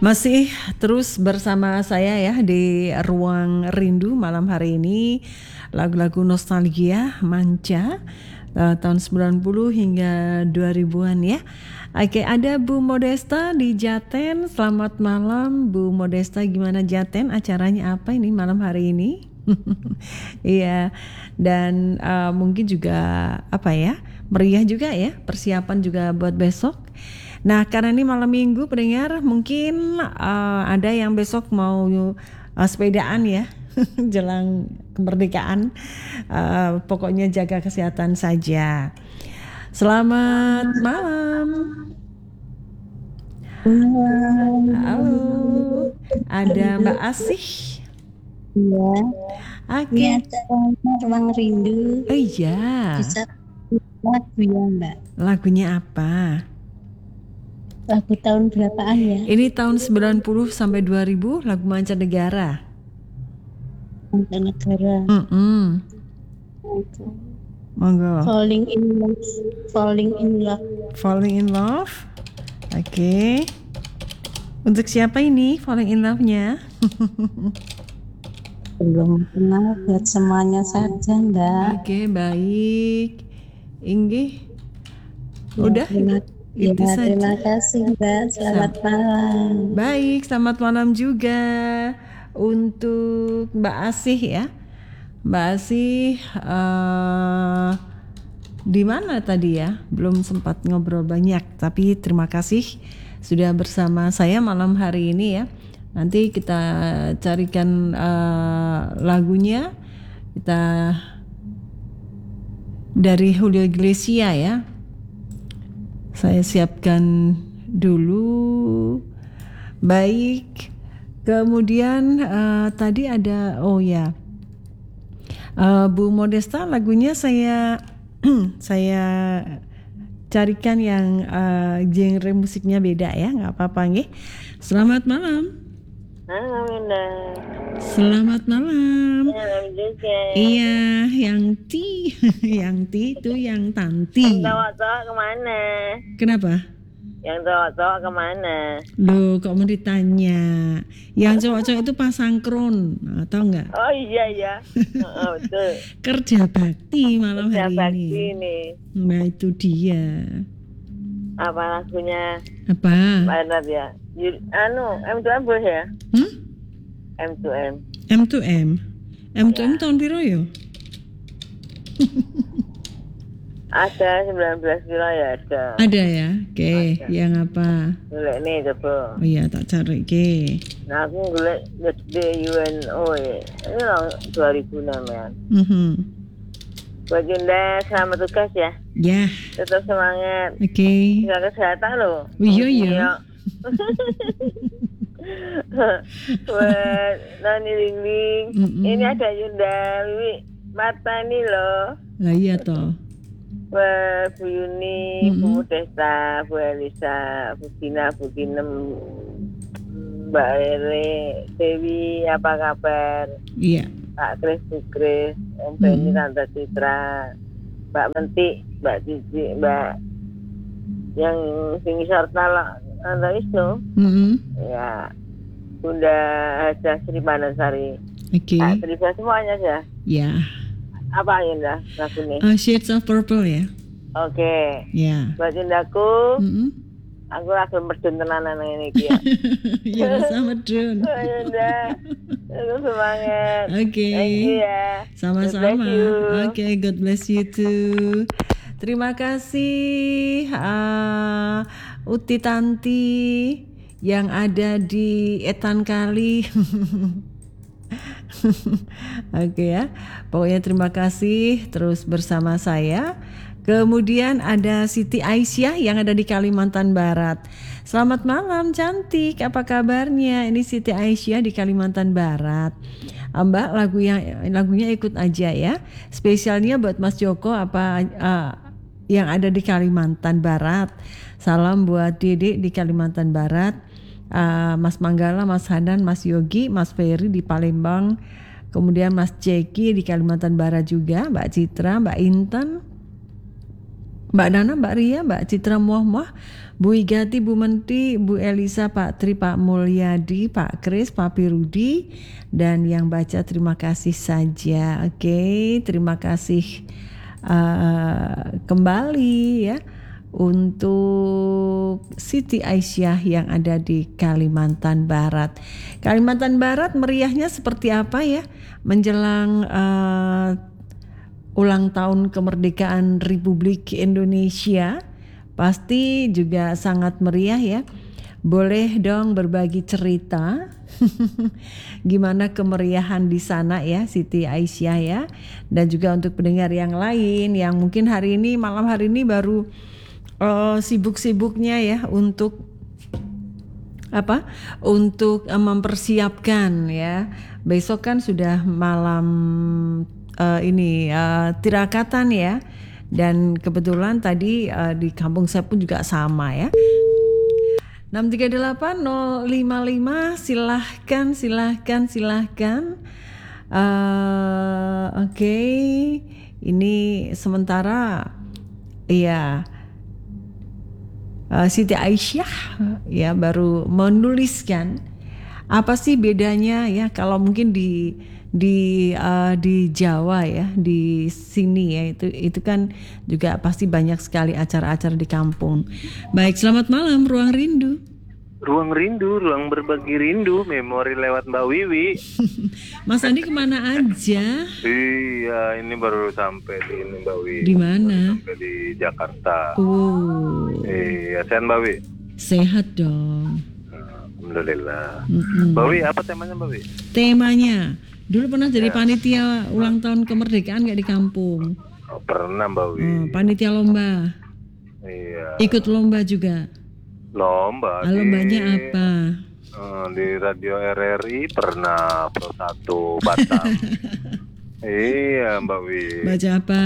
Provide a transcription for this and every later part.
Masih terus bersama saya ya di Ruang Rindu malam hari ini, lagu-lagu nostalgia manca tahun 90 hingga 2000-an ya. Oke, ada Bu Modesta di Jaten. Selamat malam Bu Modesta, gimana Jaten? Acaranya apa ini malam hari ini? Iya, dan mungkin juga apa ya, meriah juga ya, persiapan juga buat besok. Nah, karena ini malam minggu pendengar, mungkin ada yang besok mau sepedaan ya, jelang kemerdekaan. Pokoknya jaga kesehatan saja. Selamat malam. Halo, ada Mbak Asih. Iya. Oke. Ini acaranya Ruang Rindu. Oh iya. Bisa lagu ya Mbak. Lagunya apa? Lagu tahun berapaan ya? Ini tahun 90 sampai 2000, lagu mancanegara. Mancanegara. Monggo. Falling in Love. Falling in Love. Falling in Love. Oke. Untuk siapa ini Falling in Love-nya? Belum kenal, buat semuanya saja Mbak. Oke, baik. Inggih. Udah? Itu saja. Terima kasih Mbak. Selamat malam. Baik, selamat malam juga untuk Mbak Asih ya. Mbak Asih di mana tadi ya? Belum sempat ngobrol banyak, tapi terima kasih sudah bersama saya malam hari ini ya. Nanti kita carikan lagunya, kita dari Julio Iglesias ya. Saya siapkan dulu. Baik. Kemudian tadi ada Bu Modesta, lagunya saya carikan yang genre musiknya beda ya, nggak apa-apa nggih. Selamat malam. Halo Winda. Selamat malam. Malam juga. Iya, yang Ti, yang Ti itu yang Tanti. Yang cowok-cowok kemana? Kenapa? Yang cowok-cowok kemana? Loh, kok mau ditanya? Yang cowok-cowok itu pasang kron, tahu nggak? Oh iya. Betul. Kerja bakti malam Kerja hari bakti ini. ini. Nah itu dia. Apa lagunya? Apa? Banget ya. M2M boleh ya? M2M. M2M. M2M tahun piro yo? Ada 19 kilo ya ada. Ada ya? Oke, yang apa? Golek nih coba. Oh iya, tak cari ke. Nah aku golek gede UNO ya. Ini lah 2006 ya. Buat Yunda, selamat tugas ya. Ya. Tetap semangat. Oke. Jaga kesehatan loh. Oh, iya. Buat Noni Lingling. Ini ada Yunda Wiwi Mata nih loh. Lah iya toh. Buat Bu Yuni, Bu Modesta, Bu Elisa, Bu Gina, Bu Ginem, Mbak Rere, Dewi, apa kabar? Iya. Pak Kris, Bu Kris, Om Benny, Tante Citra, Mbak Mentik, Mbak Cici, Mbak yang tinggi serta lah, Anda Wisnu. Ya, Bunda Hajah Sri Panasari. Oke. Terima semuanya ya. Ya. Apa Yunda lagu ini? Shades of Purple ya. Oke. Ya. Buat Yundaku, aku lagi merdun tenanan ini ya. Ya sama Dun. Yunda, aku semangat. Oke. Thank you ya. Sama-sama. Oke, God bless you too. Terima kasih Uti Tanti yang ada di Etan Kali. Oke ya. Pokoknya terima kasih terus bersama saya. Kemudian ada Siti Aisyah yang ada di Kalimantan Barat. Selamat malam cantik, apa kabarnya? Ini Siti Aisyah di Kalimantan Barat. Mbak, lagunya ikut aja ya. Spesialnya buat Mas Joko yang ada di Kalimantan Barat. Salam buat Dede di Kalimantan Barat. Mas Manggala, Mas Hanan, Mas Yogi, Mas Ferry di Palembang. Kemudian Mas Ceki di Kalimantan Barat juga, Mbak Citra, Mbak Intan. Mbak Nana, Mbak Ria, Mbak Citra Muah, Bu Igati, Bu Menti, Bu Elisa, Pak Tri, Pak Mulyadi, Pak Kris, Pak Pirudi, dan yang baca terima kasih saja. Oke, terima kasih kembali ya untuk Siti Aisyah yang ada di Kalimantan Barat. Kalimantan Barat meriahnya seperti apa ya menjelang ulang tahun kemerdekaan Republik Indonesia? Pasti juga sangat meriah ya. Boleh dong berbagi cerita gimana kemeriahan di sana ya Siti Aisyah ya. Dan juga untuk pendengar yang lain yang mungkin malam hari ini baru sibuk-sibuknya ya untuk mempersiapkan ya. Besok kan sudah malam tirakatan ya. Dan kebetulan tadi di kampung saya pun juga sama ya. 638-055 silahkan. Oke. Ini sementara ya Siti Aisyah ya baru menuliskan apa sih bedanya ya kalau mungkin di Jawa ya, di sini ya itu kan juga pasti banyak sekali acara-acara di kampung. Baik, selamat malam Ruang Rindu. Ruang rindu, ruang berbagi rindu, memori lewat Mbak Wiwi. Mas Andi kemana aja? Iya, ini baru sampai di ini Mbak Wiwi. Di mana? Sampai di Jakarta. Oh. Iya, sehat Mbak Wiwi? Sehat dong. Alhamdulillah. Mbak Wiwi, apa temanya Mbak Wiwi? Temanya, dulu pernah jadi panitia ulang tahun kemerdekaan gak di kampung? Oh, pernah Mbak Wiwi. Panitia lomba. Iya. Ikut lomba juga. Lomba. Lombanya apa? Di radio RRI pernah Pro 1 Batam. Iya Mbak Wiwi. Baca apa?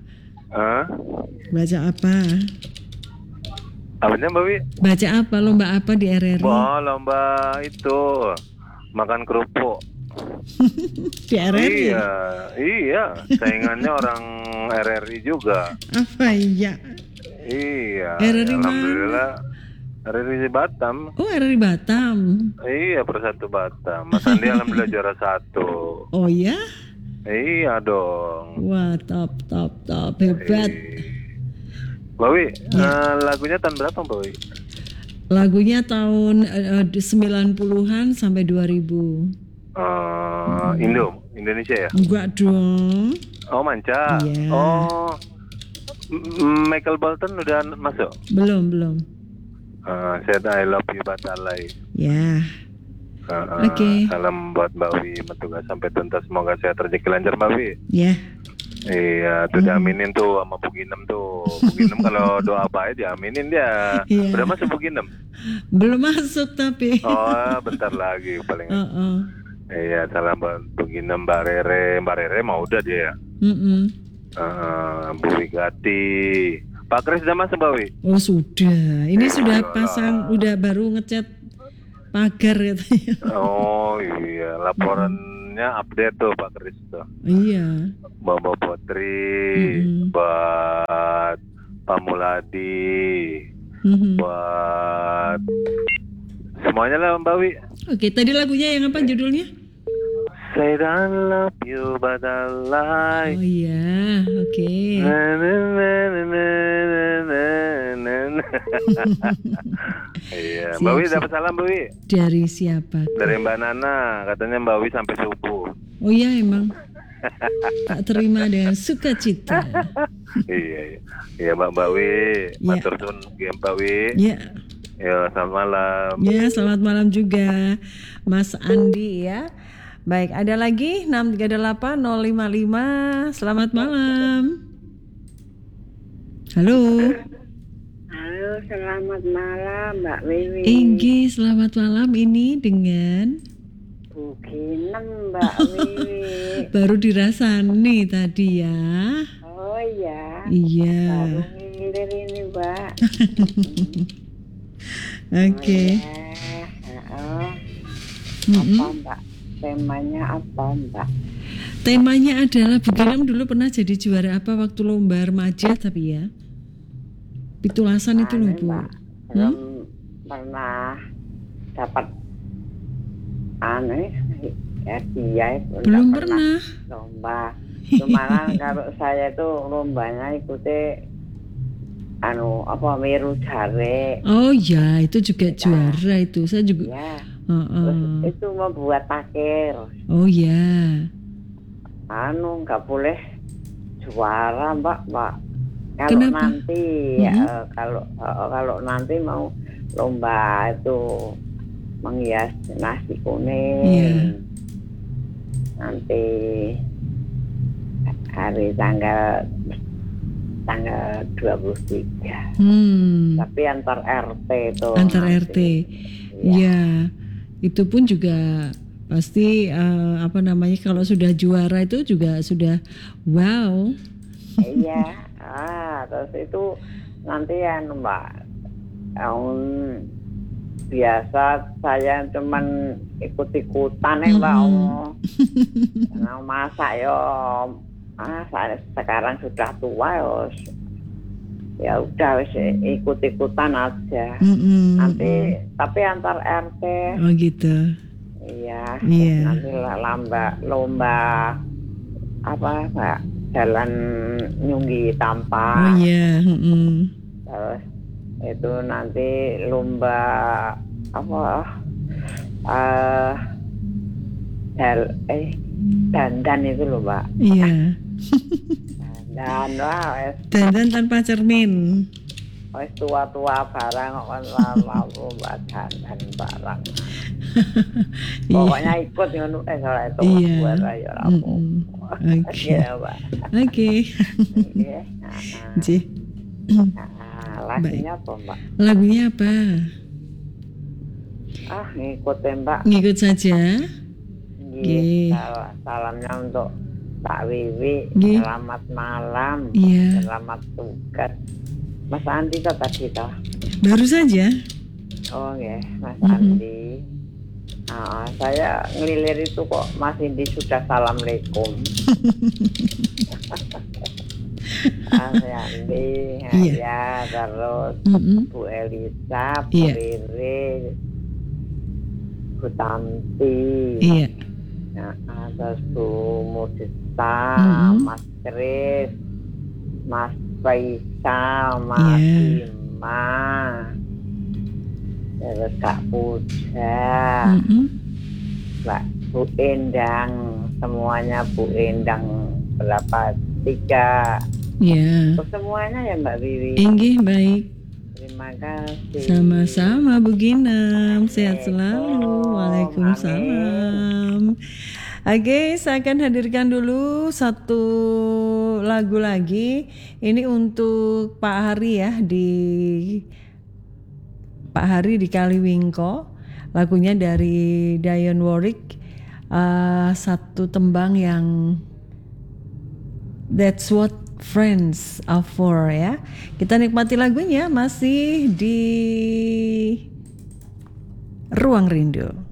Baca apa? Apanya Mbak Wiwi? Baca apa? Lomba apa di RRI? Oh, lomba itu makan kerupuk. Di RRI? Iya. Saingannya orang RRI juga. Apa iya? Iya. RRI Alhamdulillah. RRI Batam. Oh, RRI Batam. Iya, Pro 1 Batam. Mas Andi alhamdulillah juara 1. Oh ya? Iya dong. Wah, top hebat. Mbak Wi, lagunya tahun berapa Mbak Wi? Lagunya tahun 90-an sampai 2000. Indonesia ya? Enggak dong. Oh, manca. Iya. Oh, Michael Bolton udah masuk? Belum. Said I love you batalai. Ya. Oke. Salam buat Mbak Wi, mentugas sampai tuntas, semoga sehat rezeki lancar Mbak Wi. Ya. Iya, tuh diaminin tuh sama Bu Ginem tuh. Bu Ginem kalau doa baik diaminin dia. Iya. Udah masuk Bu Ginem? Belum masuk tapi. Oh, bentar lagi paling. Iya, salam buat Bu Ginem, Mbak Rere mau udah dia. Bu Wigati. Pak Kris udah masuk Mbak Wi? Oh sudah, ini sudah pasang, udah baru ngecat pagar katanya. Oh iya, laporannya update tuh Pak Kris tuh. Iya. Mbak Putri, buat Pak Muladi, buat semuanya lah Mbak Wi. Oke, tadi lagunya yang apa judulnya? Say I love you but I lie. Oh iya, oke. Iya, Mbak Wi dapat salam Mbak Wi. Dari siapa? Dari Mbak Nana, katanya Mbak Wi sampai subuh. Oh iya emang. Tak terima dengan sukacita. Iya Mbak Wi. Matur suwun Mbak Wi. Iya. Ya, selamat malam. Ya, selamat malam juga Mas Andi ya. Baik, ada lagi 638-055. Selamat malam. Halo. Halo, selamat malam Mbak Wiwi. Inggi, selamat malam. Ini dengan Bu Ginem Mbak Wiwi. Baru dirasani tadi ya. Oh iya. Iya. Baru ngilir ini Mbak. Oke. Apa Mbak? Temanya apa Mbak? Temanya adalah Bu Ginem dulu pernah jadi juara apa waktu lomba remaja tapi ya. Pitulasan itu loh Bu. Belum pernah dapat hadiah. Belum pernah lomba. Cuman kalau saya itu lombanya ikuti Miru Jare. Oh ya, itu juga juara itu. Saya juga. Ya. Terus itu membuat takir. Oh ya. Nggak boleh juara Mbak. Kalau Kenapa? nanti kalau nanti mau lomba itu menghias nasi kuning. Iya. Nanti hari tanggal 23. Tapi antar RT itu. Antar RT. Ya. Itu pun juga pasti kalau sudah juara itu juga sudah wow. Iya. Terus itu nanti Mbak, biasa saya cuman ikut-ikutan Mbak. Masak saya sekarang sudah tua ya udah wis ikut-ikutan aja. Nanti tapi antar RT. Oh gitu. Iya. Iya. Nanti lomba Mbak, jalan Nyunggi Tampak. Oh iya. Terus itu nanti lomba dandan itu loh Mbak. Iya. Dandan tanpa cermin. Wis tua-tua barang kok kan lomba dandan barang. Pokoknya ikut ngono soal itu juara ya apa. Oke. Oke. Nggih. Lagunya apa Mbak? Lagunya apa? Ngikut Mbak. Ngikut saja. Salamnya untuk Pak Wiwi. Selamat malam. Selamat tugas. Mas Andi tadi toh. Baru saja. Oh ya, Mas Andi. Saya ngelilir itu kok Mas Indi sudah assalamualaikum. Mas Andi, ya terus Bu Elisa, Bu Riri, Bu Tanti, terus Bu Mudita, Mas Kris, Mas Faisal, Mas Ima, terus Kak Puja, Mbak Bu Endang, semuanya Bu Endang berapa 3. Terus semuanya ya Mbak Wiwi. Inggih, baik. Terima kasih. Sama-sama Bu Ginam, sehat selalu. Waalaikumsalam. Oke, saya akan hadirkan dulu satu lagu lagi. Ini untuk Pak Hari ya, Pak Hari di Kaliwingko. Lagunya dari Dionne Warwick. Satu tembang yang That's What Friends Are For ya. Kita nikmati lagunya masih di Ruang Rindu.